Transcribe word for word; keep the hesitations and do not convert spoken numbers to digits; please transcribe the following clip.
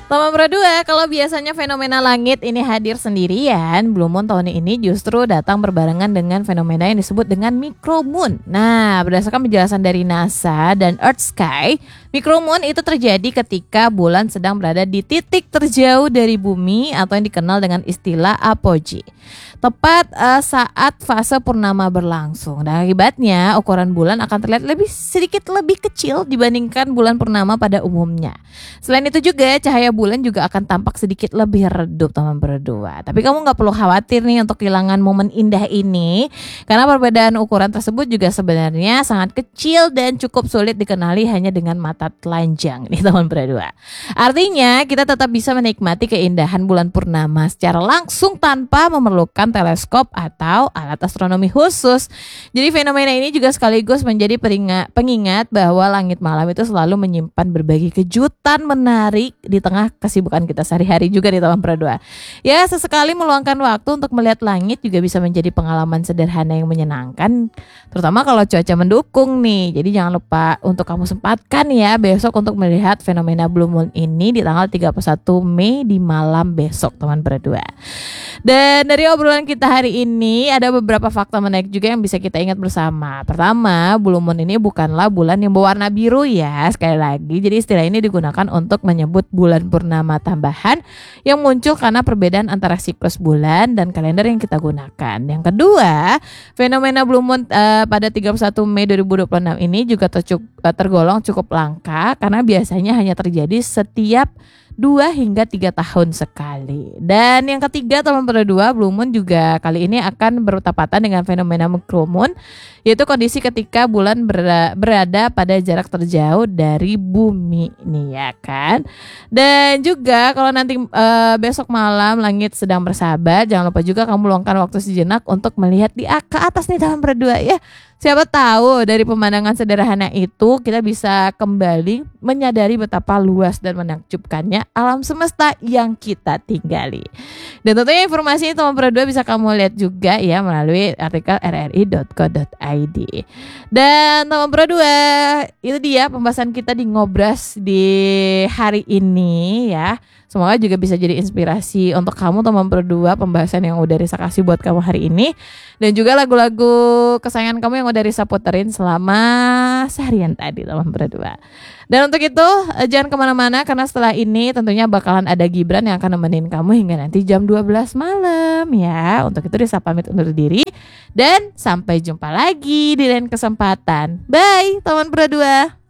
Teman berdua, kalau biasanya fenomena langit ini hadir sendirian, Blue Moon tahun ini justru datang berbarengan dengan fenomena yang disebut dengan micromoon. Nah, berdasarkan penjelasan dari NASA dan Earth Sky, micromoon itu terjadi ketika bulan sedang berada di titik terjauh dari bumi atau yang dikenal dengan istilah apogee. Tepat uh, saat fase purnama berlangsung. Dan akibatnya ukuran bulan akan terlihat lebih sedikit lebih kecil dibandingkan bulan purnama pada umumnya. Selain itu juga cahaya bulan juga akan tampak sedikit lebih redup teman berdua. Tapi kamu gak perlu khawatir nih untuk kehilangan momen indah ini, karena perbedaan ukuran tersebut juga sebenarnya sangat kecil dan cukup sulit dikenali hanya dengan mata telanjang nih teman berdua. Artinya kita tetap bisa menikmati keindahan bulan purnama secara langsung tanpa memerlukan teleskop atau alat astronomi khusus. Jadi fenomena ini juga sekaligus menjadi peringat, pengingat bahwa langit malam itu selalu menyimpan berbagai kejutan menarik di tengah kesibukan kita sehari-hari juga di teman berdua. Ya, sesekali meluangkan waktu untuk melihat langit juga bisa menjadi pengalaman sederhana yang menyenangkan, terutama kalau cuaca mendukung nih. Jadi jangan lupa untuk kamu sempatkan ya besok untuk melihat fenomena Blue Moon ini di tanggal tiga puluh satu Mei di malam besok teman berdua. Dan dari obrolan kita hari ini ada beberapa fakta menarik juga yang bisa kita ingat bersama. Pertama, Blue Moon ini bukanlah bulan yang berwarna biru ya, sekali lagi. Jadi istilah ini digunakan untuk menyebut bulan purnama tambahan yang muncul karena perbedaan antara siklus bulan dan kalender yang kita gunakan. Yang kedua, fenomena Blue Moon uh, pada tiga puluh satu Mei dua ribu dua puluh enam ini juga tercuk, uh, tergolong cukup langka karena biasanya hanya terjadi setiap dua hingga tiga tahun sekali. Dan yang ketiga teman berdua, Blue Moon juga kali ini akan bertepatan dengan fenomena micromoon, yaitu kondisi ketika bulan berada, berada pada jarak terjauh dari bumi nih ya kan. Dan juga kalau nanti uh, besok malam langit sedang bersahabat, jangan lupa juga kamu luangkan waktu sejenak untuk melihat di ke atas nih teman berdua ya. Siapa tahu dari pemandangan sederhana itu kita bisa kembali menyadari betapa luas dan menakjubkannya alam semesta yang kita tinggali. Dan tentunya informasi ini teman berdua bisa kamu lihat juga ya melalui artikel r r i dot co dot i d. Dan teman berdua, itu dia pembahasan kita di Ngobras di hari ini ya. Semoga juga bisa jadi inspirasi untuk kamu teman berdua, pembahasan yang udah Risa kasih buat kamu hari ini. Dan juga lagu-lagu kesayangan kamu yang udah Risa puterin selama seharian tadi teman berdua. Dan untuk itu jangan kemana-mana karena setelah ini tentunya bakalan ada Gibran yang akan nemenin kamu hingga nanti jam dua belas malam ya. Untuk itu Risa pamit undur diri dan sampai jumpa lagi di lain kesempatan. Bye teman berdua.